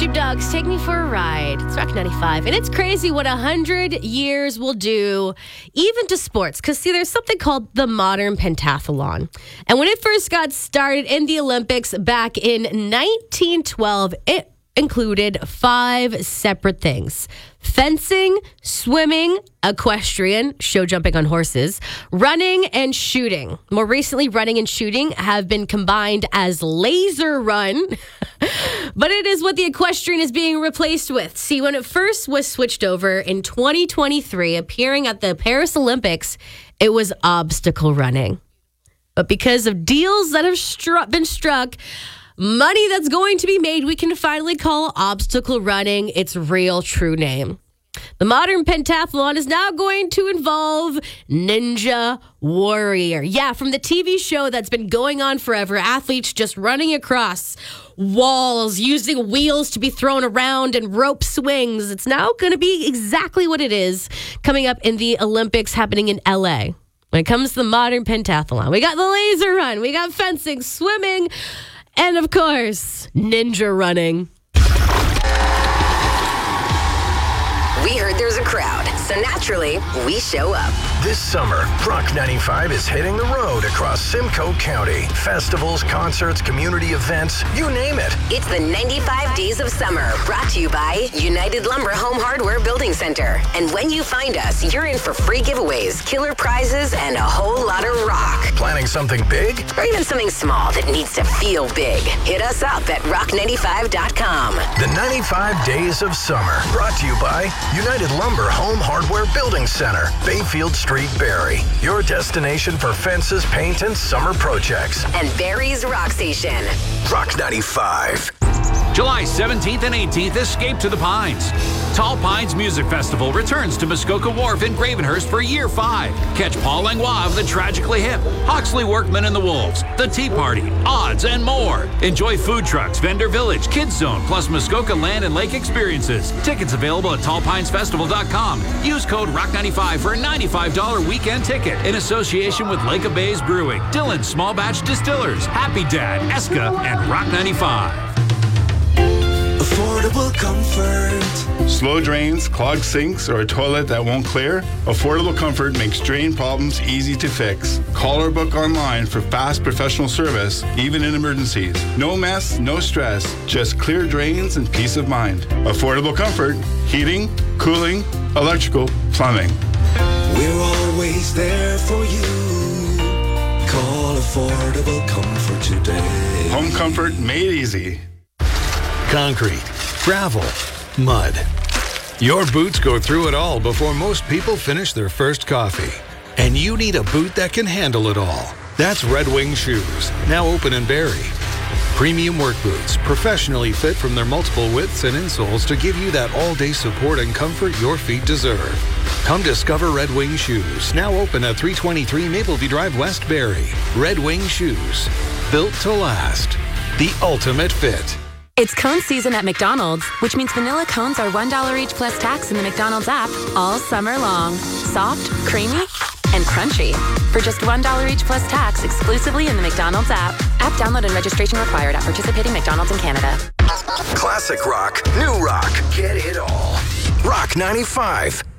Sheepdogs, take me for a ride. It's Rock 95. And it's crazy what 100 years will do, even to sports. Because, see, there's something called the modern pentathlon. And when it first got started in the Olympics back in 1912, it included 5 separate things: fencing, swimming, equestrian, show jumping on horses, running, and shooting. More recently, running and shooting have been combined as laser run, but it is what the equestrian is being replaced with. See, when it first was switched over in 2023, appearing at the Paris Olympics, it was obstacle running. But because of deals that have been struck, money that's going to be made, we can finally call obstacle running its real true name. The modern pentathlon is now going to involve Ninja Warrior. Yeah, from the TV show that's been going on forever, athletes just running across walls, using wheels to be thrown around and rope swings. It's now going to be exactly what it is coming up in the Olympics happening in LA. When it comes to the modern pentathlon, we got the laser run, we got fencing, swimming, and, of course, ninja running. We heard there's a crowd, so naturally, we show up. This summer, Rock 95 is hitting the road across Simcoe County. Festivals, concerts, community events, you name it. It's the 95 Days of Summer, brought to you by United Lumber Home Hardware Building Center. And when you find us, you're in for free giveaways, killer prizes, and a whole lot of rock. Planning something big? Or even something small that needs to feel big. Hit us up at rock95.com. The 95 Days of Summer, brought to you by United Lumber Home Hardware Building Center, Bayfield Street, Barrie. Your destination for fences, paint, and summer projects. And Barrie's Rock Station. Rock 95. July 17th and 18th, escape to the Pines. Tall Pines Music Festival returns to Muskoka Wharf in Gravenhurst for Year 5. Catch Paul Langlois of the Tragically Hip, Hawksley Workman and the Wolves, The Tea Party, Odds, and more. Enjoy food trucks, vendor village, kids zone, plus Muskoka land and lake experiences. Tickets available at tallpinesfestival.com. Use code ROCK95 for a $95 weekend ticket in association with Lake of Bays Brewing, Dillon's Small Batch Distillers, Happy Dad, Eska, and Rock 95. Affordable comfort. Slow drains, clogged sinks, or a toilet that won't clear? Affordable Comfort makes drain problems easy to fix. Call or book online for fast professional service, even in emergencies. No mess, no stress, just clear drains and peace of mind. Affordable Comfort, heating, cooling, electrical, plumbing. We're always there for you. Call Affordable Comfort today. Home comfort made easy. Concrete, gravel, mud. Your boots go through it all before most people finish their first coffee. And you need a boot that can handle it all. That's Red Wing Shoes, now open in Barrie. Premium work boots, professionally fit from their multiple widths and insoles to give you that all-day support and comfort your feet deserve. Come discover Red Wing Shoes, now open at 323 Mapleview Drive, West Barrie. Red Wing Shoes, built to last. The ultimate fit. It's cone season at McDonald's, which means vanilla cones are $1 each plus tax in the McDonald's app all summer long. Soft, creamy, and crunchy. For just $1 each plus tax exclusively in the McDonald's app. App download and registration required at participating McDonald's in Canada. Classic rock, new rock, get it all. Rock 95.